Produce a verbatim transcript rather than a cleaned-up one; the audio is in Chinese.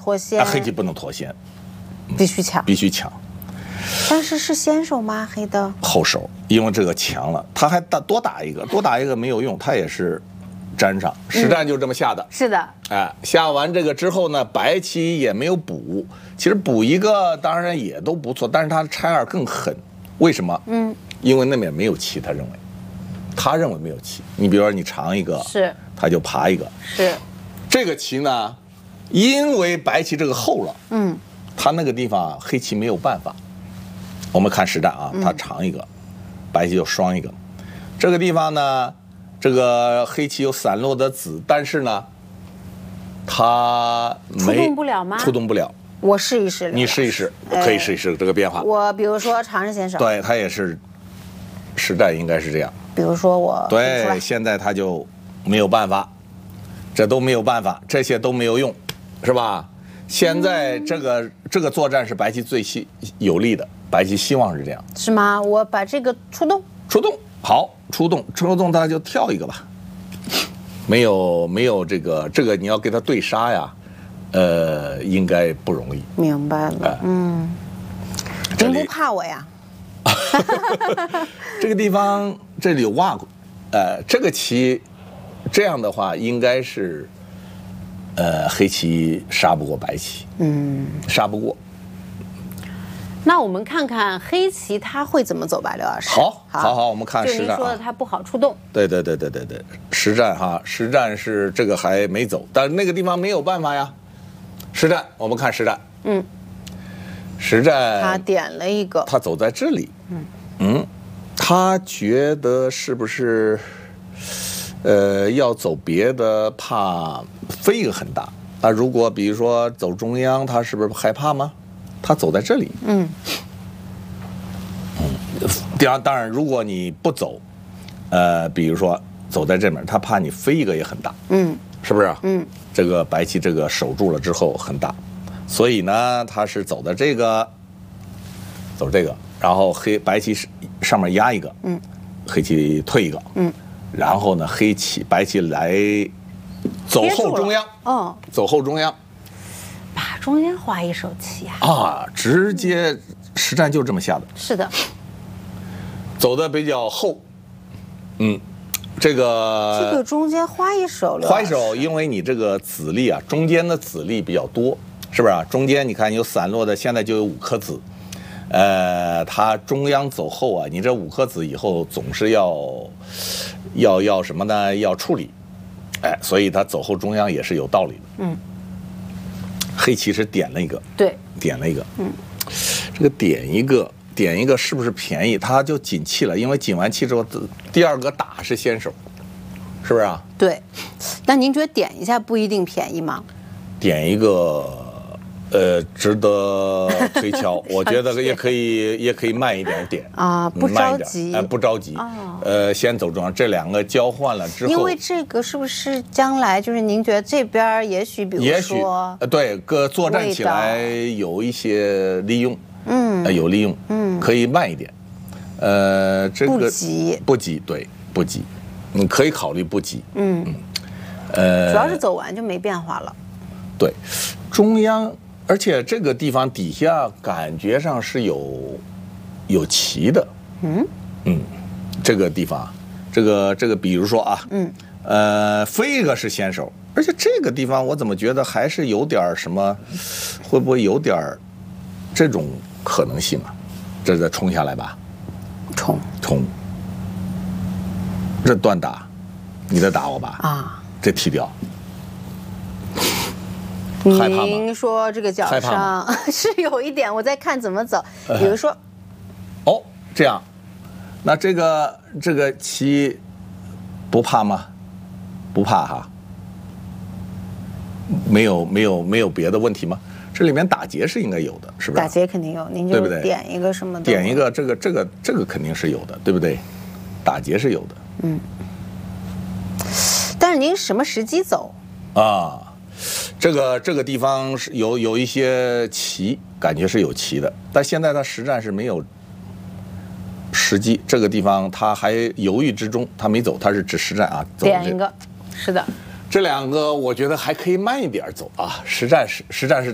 脱先， 啊、黑棋不能脱先， 必须抢， 必须抢。 但是是先手吗？黑的后手，因为这个强了，他还打多打一个，多打一个没有用，他也是粘上，实战就这么下的。 嗯、是的， 哎，下完这个之后呢，白棋也没有补，其实补一个当然也都不错，但是他拆二更狠，为什么？嗯，因为那边没有棋，他认为，他认为没有棋。你比如说你长一个， 是， 他就爬一个， 是， 这个棋呢，因为白棋这个厚了，嗯，他那个地方黑棋没有办法。我们看实战啊，它长一个，白棋就双一个。这个地方呢，这个黑棋有散落的子，但是呢，它没触动不了吗？ 触动不了。 我试一试。 你试一试，可以试一试这个变化。 我比如说长是先手， 对，它也是实战应该是这样。 比如说我对，现在它就没有办法，这都没有办法，这些都没有用，是吧？现在这个、嗯、这个作战是白棋最有利的。白棋希望是这样， 是吗？我把这个出动， 出动好，出动，出动，他就跳一个吧。没有，没有这个，这个你要给他对杀呀，呃，应该不容易。 明白了，呃、嗯，您不怕我呀？ 这个地方这里有挖过，呃，这个棋这样的话，应该是，呃，黑棋杀不过白棋，嗯，杀不过。 那我们看看黑棋他会怎么走吧，刘老师。 好，好，好，我们看实战。 就您说的他不好出动。 对，对，对，对，对，对，实战哈，实战是这个还没走，但是那个地方没有办法呀。实战，我们看实战。嗯。实战。 他点了一个。 他走在这里。嗯。嗯，他觉得是不是，呃，要走别的，怕飞一个很大。那如果比如说走中央，他是不是害怕吗？他走在这里，嗯，嗯，当当然，如果你不走，呃，比如说走在这边，他怕你飞一个也很大，嗯，是不是？嗯，这个白棋这个守住了之后很大，所以呢，他是走的这个，走这个，然后黑白棋上面压一个，嗯，黑棋退一个，嗯，然后呢，黑棋白棋来走后中央，哦，走后中央。 把中间画一手棋啊！ 啊，直接实战就这么下的。 是的， 走的比较厚，嗯，这个这个中间花一手了。 花一手，因为你这个子力啊，中间的子力比较多，是不是啊？中间你看有散落的，现在就有五颗子，呃，它中央走后啊，你这五颗子以后总是要要要什么呢？要处理，哎，所以它走后中央也是有道理的。嗯。黑棋是点了一个， 对， 点了一个，嗯，这个点一个，点一个是不是便宜？他就紧气了，因为紧完气之后，第二个打是先手，是不是啊？ 对，那您觉得点一下不一定便宜吗？ 点一个，呃，值得推敲，我觉得也可以，也可以慢一点点啊，不着急， 哎、呃，不着急，哦、呃，先走中央，这两个交换了之后， 因为这个是不是将来就是您觉得这边也许比如说， 也许呃对，个作战起来有一些利用，嗯、呃，有利用，嗯，可以慢一点，呃，这个不急， 不急，对，不急，你可以考虑不急，嗯，嗯呃，主要是走完就没变化了， 对，中央。而且这个地方底下感觉上是有有棋的，嗯嗯，这个地方，这个这个，比如说啊，嗯，呃，飞一个是先手，而且这个地方我怎么觉得还是有点什么，会不会有点这种可能性啊？这再冲下来吧， 冲冲，这断打，你再打我吧，啊，这踢掉。 您说这个角上是有一点，我在看怎么走。比如说， 呃、哦，这样，那这个这个棋不怕吗？不怕哈，没有没有没有别的问题吗？这里面打劫是应该有的，是不是？ 打劫肯定有，您就点一个什么的？ 点一个，这个这个这个肯定是有的，对不对？打劫是有的，嗯。 但是您什么时机走啊？这个这个地方是有有一些棋，感觉是有棋的，但现在他实战是没有时机。这个地方他还犹豫之中，他没走，他是只实战啊。走点一个，是的。 这两个我觉得还可以慢一点走啊，实战是实战是。